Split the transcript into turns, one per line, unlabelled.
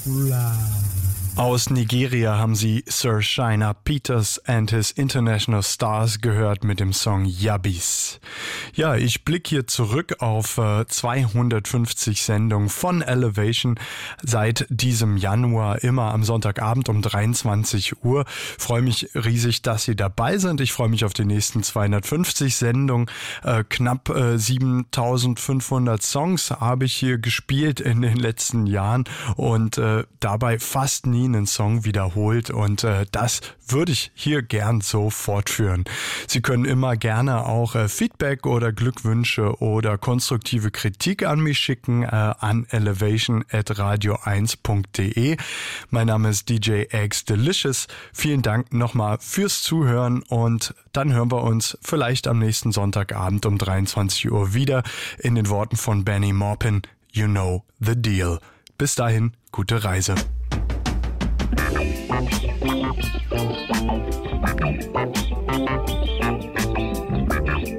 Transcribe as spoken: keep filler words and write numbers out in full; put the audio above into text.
Aus Nigeria haben Sie Sir Shina Peters and his International Stars gehört mit dem Song Yabbies. Ja, ich blicke hier zurück auf äh, zweihundertfünfzig Sendungen von Elevation seit diesem Januar, immer am Sonntagabend um dreiundzwanzig Uhr. Freue mich riesig, dass Sie dabei sind. Ich freue mich auf die nächsten zweihundertfünfzig Sendungen. Äh, knapp äh, siebentausendfünfhundert Songs habe ich hier gespielt in den letzten Jahren und äh, dabei fast nie einen Song wiederholt und äh, das würde ich hier gern so fortführen. Sie können immer gerne auch äh, Feedback oder Glückwünsche oder konstruktive Kritik an mich schicken äh, an elevation at radio eins punkt de. Mein Name ist D J Eggs Delicious. Vielen Dank nochmal fürs Zuhören und dann hören wir uns vielleicht am nächsten Sonntagabend um dreiundzwanzig Uhr wieder in den Worten von Benny Maupin. You know the deal. Bis dahin, gute Reise. Thank you.